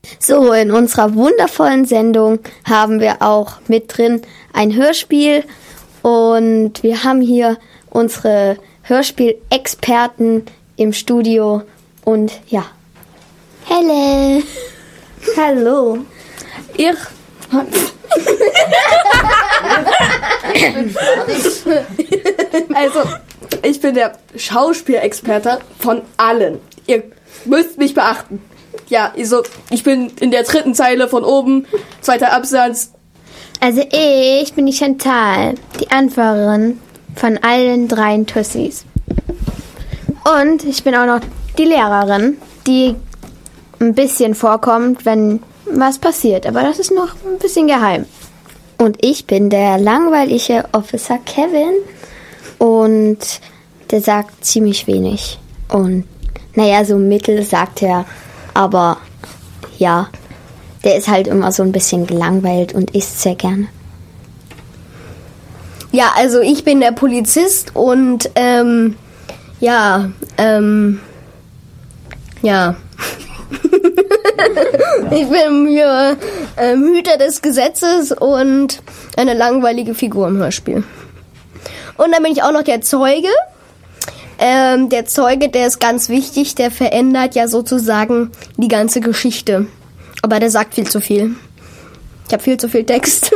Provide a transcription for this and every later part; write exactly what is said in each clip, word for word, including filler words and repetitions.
So, in unserer wundervollen Sendung haben wir auch mit drin ein Hörspiel und wir haben hier unsere Hörspielexperten im Studio und ja. Hello. Hallo. Ich Also, ich bin der Schauspielexperte von allen. Ihr müsst mich beachten. Ja, also, ich bin in der dritten Zeile von oben, zweiter Absatz. Also ich bin die Chantal, die Anführerin von allen dreien Tussis. Und ich bin auch noch die Lehrerin, die ein bisschen vorkommt, wenn was passiert. Aber das ist noch ein bisschen geheim. Und ich bin der langweilige Officer Kevin und der sagt ziemlich wenig. Und naja, so mittel sagt er, aber ja, der ist halt immer so ein bisschen gelangweilt und isst sehr gerne. Ja, also ich bin der Polizist und ähm, ja, ähm, ja. Ich bin hier ähm, Hüter des Gesetzes und eine langweilige Figur im Hörspiel. Und dann bin ich auch noch der Zeuge. Ähm, der Zeuge, der ist ganz wichtig, der verändert ja sozusagen die ganze Geschichte. Aber der sagt viel zu viel. Ich habe viel zu viel Text.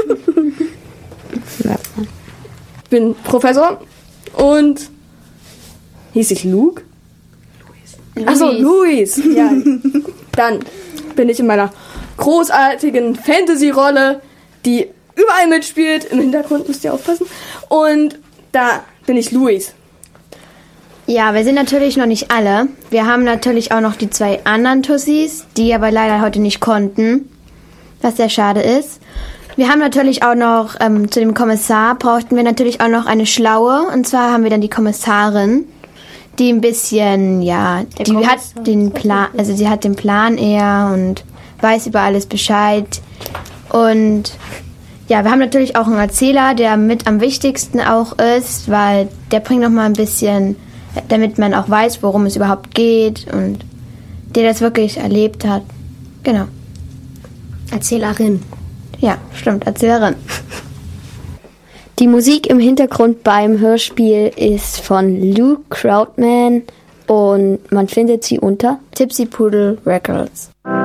Ich bin Professor und hieß ich Luke? Luis. Achso, Luis. Ja. Dann bin ich in meiner großartigen Fantasy-Rolle, die überall mitspielt. Im Hintergrund müsst ihr aufpassen. Und da bin ich Luis. Ja, wir sind natürlich noch nicht alle. Wir haben natürlich auch noch die zwei anderen Tussis, die aber leider heute nicht konnten, was sehr schade ist. Wir haben natürlich auch noch, ähm, zu dem Kommissar brauchten wir natürlich auch noch eine Schlaue. Und zwar haben wir dann die Kommissarin, die ein bisschen, ja, Der die Kommissar hat den Plan, also sie hat den Plan eher und weiß über alles Bescheid. Und ja, wir haben natürlich auch einen Erzähler, der mit am wichtigsten auch ist, weil der bringt noch mal ein bisschen, damit man auch weiß, worum es überhaupt geht und der das wirklich erlebt hat. Genau. Erzählerin. Ja, stimmt, Erzählerin. Die Musik im Hintergrund beim Hörspiel ist von Luke Krautman und man findet sie unter Tipsy Poodle Records.